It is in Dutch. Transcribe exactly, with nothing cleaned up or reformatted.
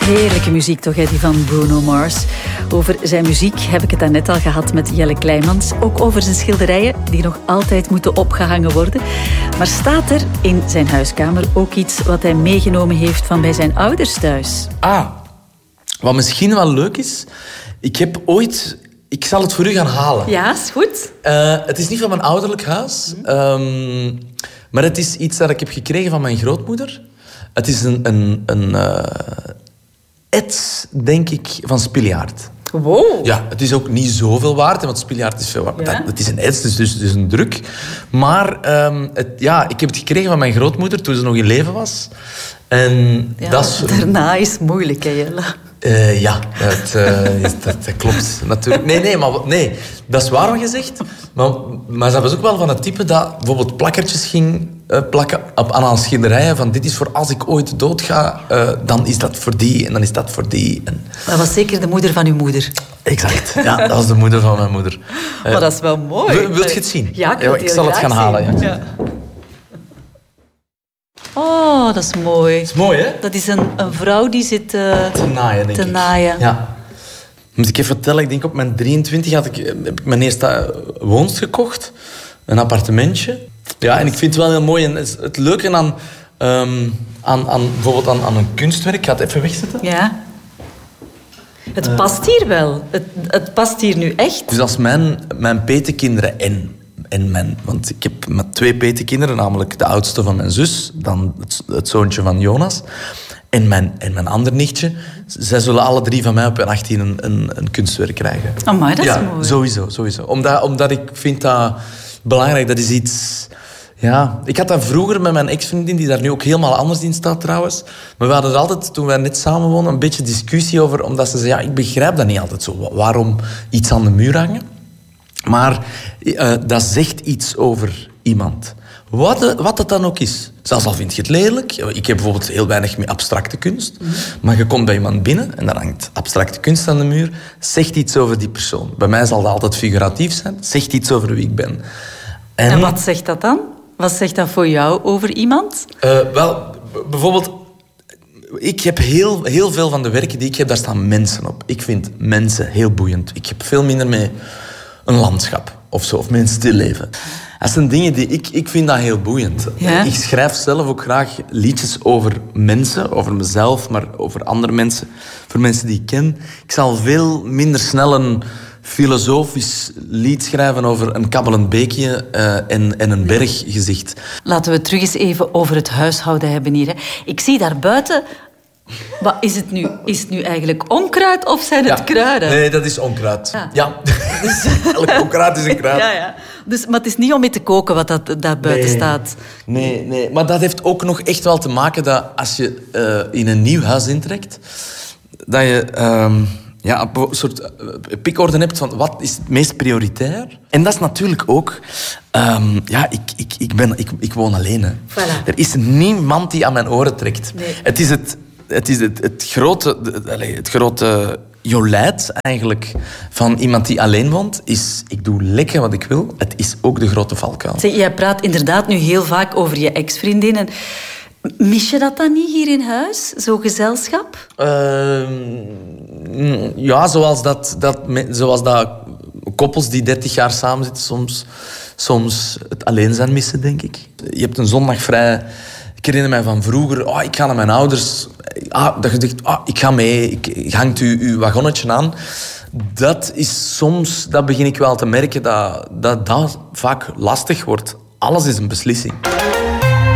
Heerlijke muziek toch, hè, die van Bruno Mars. Over zijn muziek heb ik het daarnet al gehad met Jelle Kleijmans. Ook over zijn schilderijen, die nog altijd moeten opgehangen worden. Maar staat er in zijn huiskamer ook iets wat hij meegenomen heeft van bij zijn ouders thuis? Ah, wat misschien wel leuk is... Ik heb ooit... Ik zal het voor u gaan halen. Ja, is goed. Uh, het is niet van mijn ouderlijk huis. Um, maar het is iets dat ik heb gekregen van mijn grootmoeder. Het is een... een, een uh, ets, denk ik, van Stiljaard. Wow. Ja, het is ook niet zoveel waard, want Stiljaard is veel waard. Ja. Het is een ets, dus, dus, dus een druk. Maar um, het, ja, ik heb het gekregen van mijn grootmoeder toen ze nog in leven was. En ja, dat is... Daarna is het moeilijk, hè, Jelle? Uh, ja, dat, uh, dat, dat klopt natuurlijk. Nee, nee, maar nee, dat is waar wat je zegt. Maar, maar ze was ook wel van het type dat bijvoorbeeld plakkertjes ging uh, plakken op, aan schilderijen van dit is voor als ik ooit doodga, uh, dan is dat voor die en dan is dat voor die. En... Dat was zeker de moeder van uw moeder. Exact, ja, dat was de moeder van mijn moeder. Uh, maar dat is wel mooi. Wil, wilt je het zien? Ja, ik, ja, ik zal het gaan zien. halen. Ja. Ja. Oh, dat is mooi. Dat is mooi, hè? Dat is een, een vrouw die zit uh, te naaien, denk te ik. naaien. Ja. Moet ik even vertellen, ik denk op mijn drieëntwintig had ik, heb ik mijn eerste woonst gekocht. Een appartementje. Ja, en ik vind het wel heel mooi. En het leuke aan, um, aan, aan, bijvoorbeeld aan, aan een kunstwerk... Ik ga het even wegzetten. Ja. Het uh, past hier wel. Het, het past hier nu echt. Dus als mijn, mijn petekinderen en... En mijn, want ik heb met twee petekinderen, namelijk de oudste van mijn zus, dan het, het zoontje van Jonas, en mijn, en mijn ander nichtje. Zij zullen alle drie van mij op hun achttien een, een, een kunstwerk krijgen. Amai, dat is ja, mooi. Sowieso, sowieso. Omdat, omdat ik vind dat belangrijk. Dat is iets... Ja, ik had dat vroeger met mijn ex-vriendin, die daar nu ook helemaal anders in staat trouwens. Maar we hadden er altijd, toen wij net samen woonden, een beetje discussie over, omdat ze zei, ja, ik begrijp dat niet altijd zo. Waarom iets aan de muur hangen? Maar uh, dat zegt iets over iemand. Wat, uh, wat het dan ook is. Zelfs al vind je het lelijk. Ik heb bijvoorbeeld heel weinig met abstracte kunst. Mm-hmm. Maar je komt bij iemand binnen en dan hangt abstracte kunst aan de muur. Zegt iets over die persoon. Bij mij zal dat altijd figuratief zijn. Zegt iets over wie ik ben. En, en wat zegt dat dan? Wat zegt dat voor jou over iemand? Uh, wel, b- bijvoorbeeld... Ik heb heel, heel veel van de werken die ik heb, daar staan mensen op. Ik vind mensen heel boeiend. Ik heb veel minder mee... een landschap of zo, of met een stilleven. Dat zijn dingen die ik... Ik vind dat heel boeiend. Ja? Ik schrijf zelf ook graag liedjes over mensen, over mezelf, maar over andere mensen, voor mensen die ik ken. Ik zal veel minder snel een filosofisch lied schrijven over een kabbelend beekje uh, en, en een berggezicht. Laten we het terug eens even over het huishouden hebben hier. Hè. Ik zie daar buiten... Wat is het nu? Is het nu eigenlijk onkruid of zijn het ja. kruiden? Nee, dat is onkruid. Ja. ja. Dus... Elk onkruid is een kruid. Ja, ja. Dus, maar het is niet om mee te koken wat dat daar buiten nee. staat. Nee, nee, maar dat heeft ook nog echt wel te maken dat als je uh, in een nieuw huis intrekt, dat je um, ja, een soort uh, pikorde hebt van wat is het meest prioritair. En dat is natuurlijk ook... Um, ja, ik, ik, ik, ben, ik, ik woon alleen. Hè. Voilà. Er is niemand die aan mijn oren trekt. Nee. Het is het... Het is het, het grote, het grote jolijt eigenlijk van iemand die alleen woont, is ik doe lekker wat ik wil. Het is ook de grote valkuil. Zeg, jij praat inderdaad nu heel vaak over je ex-vriendinnen. Mis je dat dan niet hier in huis, zo'n gezelschap? Uh, ja, zoals dat, dat, zoals dat koppels die dertig jaar samen zitten soms, soms het alleen zijn missen, denk ik. Je hebt een zondag vrij... Ik herinner mij van vroeger, oh, ik ga naar mijn ouders. Ah, dat je zegt, ah, ik ga mee, ik, hangt u uw wagonnetje aan. Dat is soms, dat begin ik wel te merken, dat dat, dat vaak lastig wordt. Alles is een beslissing.